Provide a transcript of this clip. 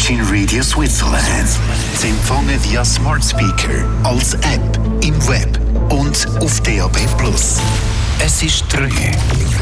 Virgin Radio Switzerland. Zu empfangen via Smart Speaker, als App, im Web und auf DAB+. Es ist 3.